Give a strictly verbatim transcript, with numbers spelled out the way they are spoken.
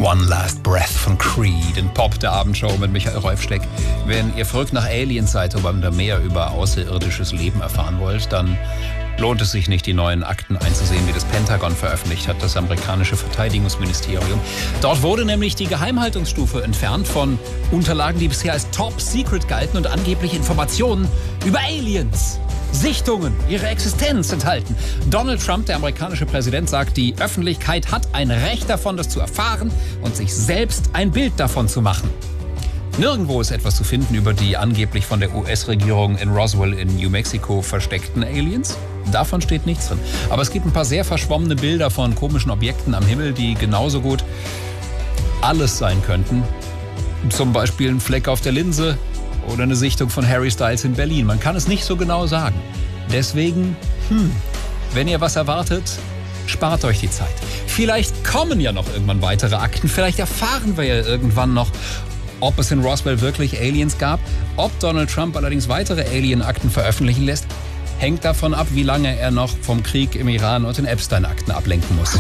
One Last Breath von Creed in Pop, der Abendshow mit Michael Reufschleck. Wenn ihr verrückt nach Aliens seid oder mehr über außerirdisches Leben erfahren wollt, dann lohnt es sich nicht, die neuen Akten einzusehen, die das Pentagon veröffentlicht hat, das amerikanische Verteidigungsministerium. Dort wurde nämlich die Geheimhaltungsstufe entfernt von Unterlagen, die bisher als Top Secret galten und angeblich Informationen über Aliens, Sichtungen, ihre Existenz enthalten. Donald Trump, der amerikanische Präsident, sagt, die Öffentlichkeit hat ein Recht davon, das zu erfahren und sich selbst ein Bild davon zu machen. Nirgendwo ist etwas zu finden über die angeblich von der U S-Regierung in Roswell in New Mexico versteckten Aliens. Davon steht nichts drin. Aber es gibt ein paar sehr verschwommene Bilder von komischen Objekten am Himmel, die genauso gut alles sein könnten. Zum Beispiel ein Fleck auf der Linse oder eine Sichtung von Harry Styles in Berlin. Man kann es nicht so genau sagen. Deswegen, hm, wenn ihr was erwartet, spart euch die Zeit. Vielleicht kommen ja noch irgendwann weitere Akten. Vielleicht erfahren wir ja irgendwann noch, ob es in Roswell wirklich Aliens gab. Ob Donald Trump allerdings weitere Alien-Akten veröffentlichen lässt, hängt davon ab, wie lange er noch vom Krieg im Iran und den Epstein-Akten ablenken muss.